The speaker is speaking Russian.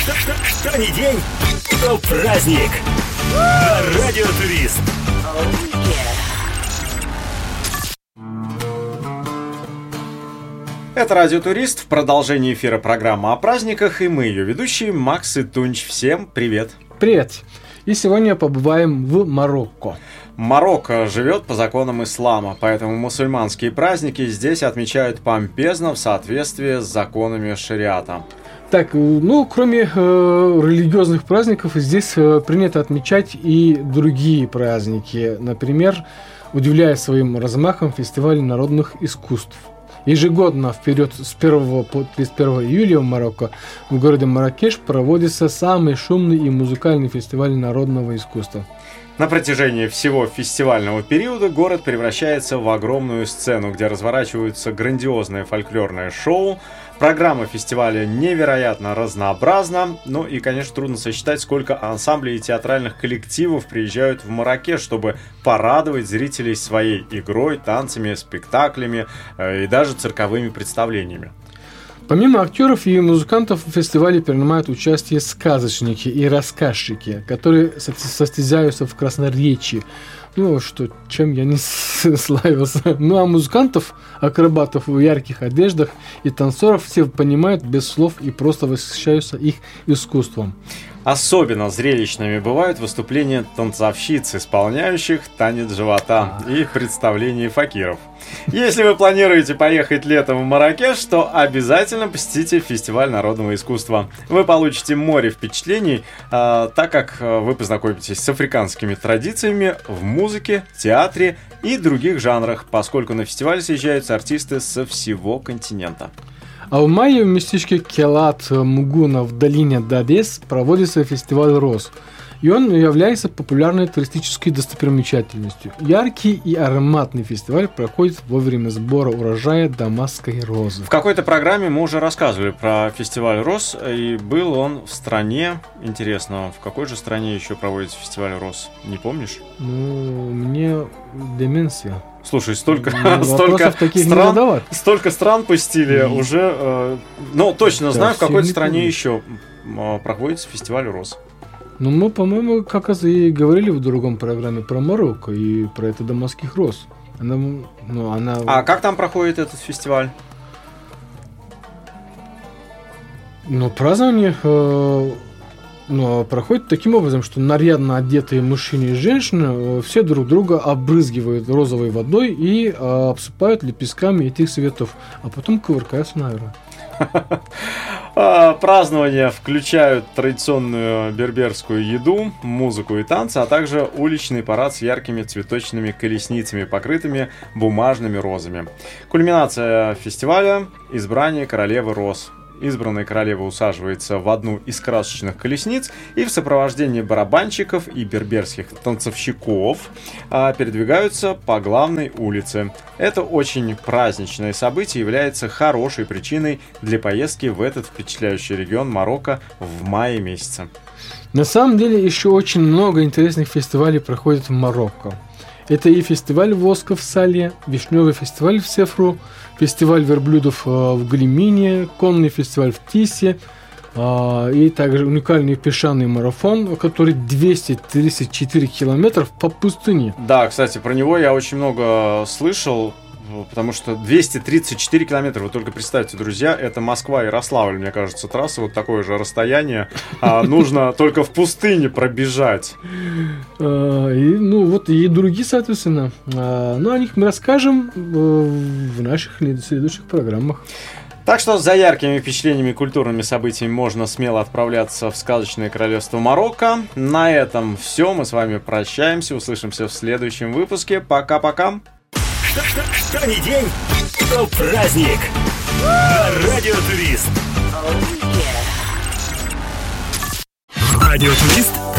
Что ни день, то праздник. На Радио Турист. Это Радио Турист, в продолжении эфира программа о праздниках, и мы ее ведущие Макс и Тунч. Всем привет! Привет! И сегодня побываем в Марокко. Марокко живет по законам ислама, поэтому мусульманские праздники здесь отмечают помпезно в соответствии с законами шариата. Так, кроме религиозных праздников, здесь принято отмечать и другие праздники. Например, удивляя своим размахом фестиваль народных искусств. Ежегодно в период с 1 по 31 июля в Марокко в городе Марракеш проводится самый шумный и музыкальный фестиваль народного искусства. На протяжении всего фестивального периода город превращается в огромную сцену, где разворачиваются грандиозные фольклорные шоу. Программа фестиваля невероятно разнообразна. Ну и, конечно, трудно сосчитать, сколько ансамблей и театральных коллективов приезжают в Марракеш, чтобы порадовать зрителей своей игрой, танцами, спектаклями и даже цирковыми представлениями. Помимо актеров и музыкантов в фестивале принимают участие сказочники и рассказчики, которые состязаются в красноречии. Чем я не славился. А музыкантов, акробатов в ярких одеждах и танцоров все понимают без слов и просто восхищаются их искусством. Особенно зрелищными бывают выступления танцовщиц, исполняющих танец живота, и представления факиров. Если вы планируете поехать летом в Марракеш, то обязательно посетите фестиваль народного искусства. Вы получите море впечатлений, так как вы познакомитесь с африканскими традициями в музыке, театре и других жанрах, поскольку на фестиваль съезжаются артисты со всего континента. А в мае в местечке Келат Мугуна в долине Дадес проводится фестиваль роз. И он является популярной туристической достопримечательностью. Яркий и ароматный фестиваль проходит во время сбора урожая дамасской розы. В какой-то программе мы уже рассказывали про фестиваль роз, и был он в стране. Интересно, в какой же стране еще проводится фестиваль роз? Не помнишь? Мне деменция. Слушай, столько стран посетили уже. Точно знаю, в какой-то стране еще проходится фестиваль роз. Мы, по-моему, как раз и говорили в другом программе про Марокко и про это дамасских роз. А как там проходит этот фестиваль? Празднование проходит таким образом, что нарядно одетые мужчины и женщины все друг друга обрызгивают розовой водой и обсыпают лепестками этих цветов, а потом кувыркаются наверное. Празднования включают традиционную берберскую еду, музыку и танцы, а также уличный парад с яркими цветочными колесницами, покрытыми бумажными розами. Кульминация фестиваля – избрание королевы роз. Избранная королева усаживается в одну из красочных колесниц и в сопровождении барабанщиков и берберских танцовщиков передвигаются по главной улице. Это очень праздничное событие является хорошей причиной для поездки в этот впечатляющий регион Марокко в мае месяце. На самом деле еще очень много интересных фестивалей проходит в Марокко. Это и фестиваль воска в Сале, вишневый фестиваль в Сефру, фестиваль верблюдов в Глимине, конный фестиваль в Тисе и также уникальный песчаный марафон, который 234 километров по пустыне. Да, кстати, про него я очень много слышал. Потому что 234 километра, вы только представьте, друзья, это Москва-Ярославль, мне кажется, трасса, вот такое же расстояние, нужно только в пустыне пробежать. И другие, соответственно, о них мы расскажем в наших следующих программах. Так что за яркими впечатлениями и культурными событиями можно смело отправляться в сказочное королевство Марокко. На этом все, мы с вами прощаемся, услышимся в следующем выпуске. Пока-пока! Что ни день, то праздник. На Радио Турист. Радио Турист.